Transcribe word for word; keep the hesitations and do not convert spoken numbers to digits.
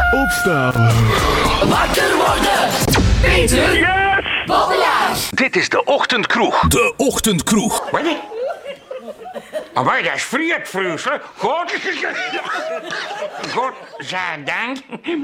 Opstaan. Wakker worden. Peter. Yes. Bobbelaar. Dit is de Ochtendkroeg. De Ochtendkroeg. Wat? Maar dat is vriend, vroeger. God. God, zij dank.